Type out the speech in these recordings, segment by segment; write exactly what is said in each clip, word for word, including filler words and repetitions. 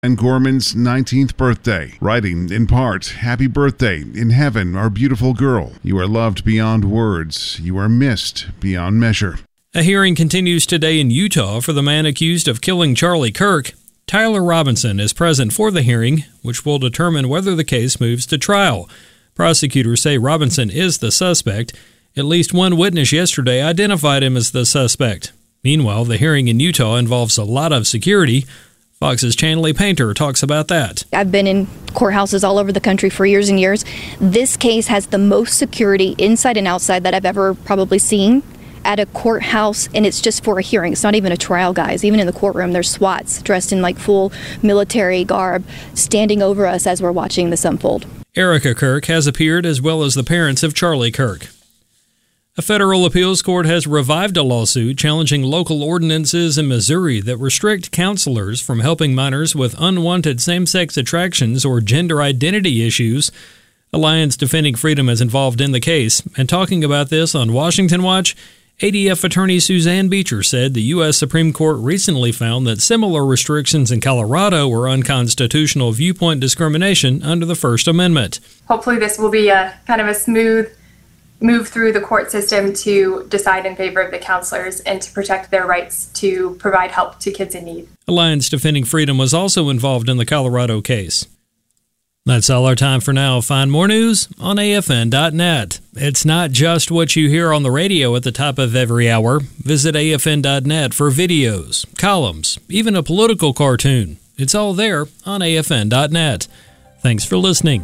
and Gorman's nineteenth birthday, writing in part, "Happy birthday. In heaven, our beautiful girl. You are loved beyond words. You are missed beyond measure." A hearing continues today in Utah for the man accused of killing Charlie Kirk. Tyler Robinson is present for the hearing, which will determine whether the case moves to trial. Prosecutors say Robinson is the suspect. At least one witness yesterday identified him as the suspect. Meanwhile, the hearing in Utah involves a lot of security. Fox's Chanley Painter talks about that. I've been in courthouses all over the country for years and years. This case has the most security inside and outside that I've ever probably seen at a courthouse, and it's just for a hearing. It's not even a trial, guys. Even in the courtroom, there's SWATs dressed in like full military garb standing over us as we're watching this unfold. Erica Kirk has appeared, as well as the parents of Charlie Kirk. A federal appeals court has revived a lawsuit challenging local ordinances in Missouri that restrict counselors from helping minors with unwanted same-sex attractions or gender identity issues. Alliance Defending Freedom is involved in the case, and talking about this on Washington Watch, A D F attorney Suzanne Beecher said the U S Supreme Court recently found that similar restrictions in Colorado were unconstitutional viewpoint discrimination under the First Amendment. Hopefully this will be a kind of a smooth move through the court system to decide in favor of the counselors and to protect their rights to provide help to kids in need. Alliance Defending Freedom was also involved in the Colorado case. That's all our time for now. Find more news on A F N dot net. It's not just what you hear on the radio at the top of every hour. Visit A F N dot net for videos, columns, even a political cartoon. It's all there on A F N dot net. Thanks for listening.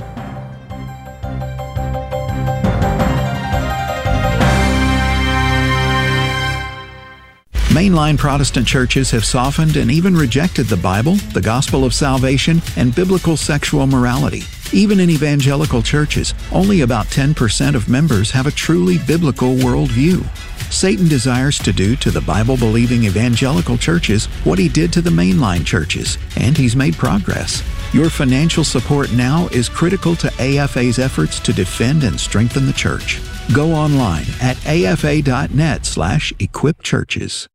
Mainline Protestant churches have softened and even rejected the Bible, the gospel of salvation, and biblical sexual morality. Even in evangelical churches, only about ten percent of members have a truly biblical worldview. Satan desires to do to the Bible-believing evangelical churches what he did to the mainline churches, and he's made progress. Your financial support now is critical to A F A's efforts to defend and strengthen the church. Go online at A F A dot net slash equip churches.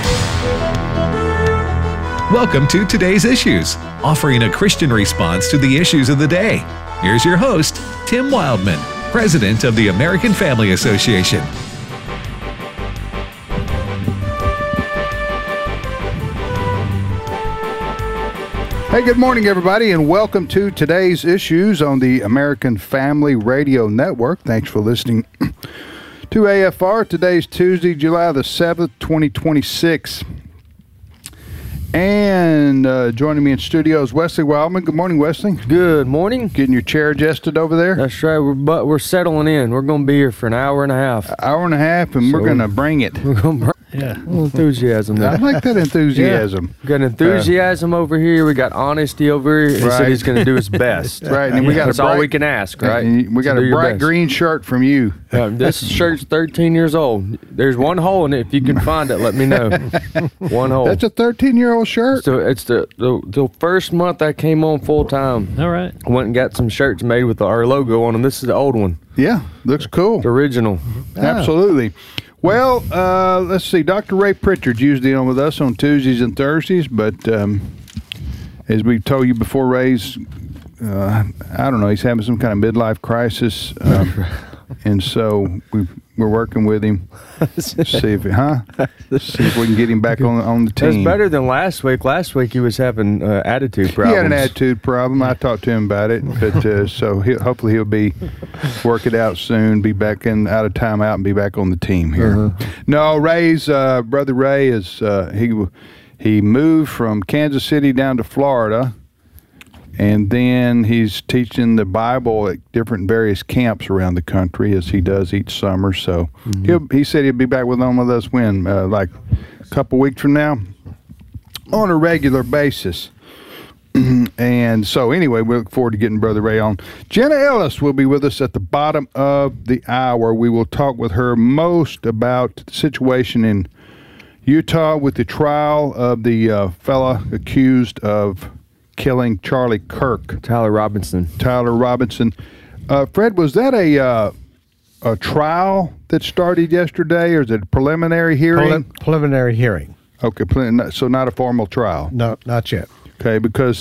Welcome to Today's Issues, offering a Christian response to the issues of the day. Here's your host, Tim Wildman, President of the American Family Association. Hey, good morning, everybody, and welcome to Today's Issues on the American Family Radio Network. Thanks for listening to A F R. Today's Tuesday, July the seventh, twenty twenty-six. And uh, joining me in studio is Wesley Wildman. Good morning, Wesley. Good morning. Getting your chair adjusted over there? That's right. We're but we're settling in. We're going to be here for an hour and a half. An hour and a half, and so we're going to bring it. We're going to bring yeah. A little enthusiasm there. I like that enthusiasm. Yeah. We got enthusiasm uh, over here. We got honesty over here. He right. said he's going to do his best. Right. And we got That's a bright, all we can ask, right? We got so a bright green shirt from you. Uh, this shirt's thirteen years old. There's one hole in it. If you can find it, let me know. One hole. That's a thirteen-year-old shirt? So it's the, the the first month I came on full time. All right. I went and got some shirts made with our logo on them. This is the old one. Yeah, looks cool. The original. Absolutely. Well, uh, let's see. Doctor Ray Pritchard's usually on with us on Tuesdays and Thursdays, but um, as we told you before, Ray's, uh, I don't know, he's having some kind of midlife crisis, um, and so we we're working with him. see if, huh? See if we can get him back on on the team. That's better than last week. Last week he was having uh, attitude problems. He had an attitude problem. I talked to him about it, but uh, so he, hopefully he'll be work it out soon. Be back in out of timeout and be back on the team here. Uh-huh. No, Ray's uh, brother Ray is uh, he he moved from Kansas City down to Florida. And then he's teaching the Bible at different various camps around the country as he does each summer. So mm-hmm. he'll, he said he'll be back with on with us when, uh, like a couple weeks from now, on a regular basis. And so anyway, we look forward to getting Brother Ray on. Jenna Ellis will be with us at the bottom of the hour. We will talk with her most about the situation in Utah with the trial of the uh, fella accused of killing Charlie Kirk. Tyler Robinson. Tyler Robinson. Uh, Fred, was that a uh, a trial that started yesterday, or is it a preliminary hearing? Prelim- preliminary hearing. Okay, so not a formal trial. No, not yet. Okay, because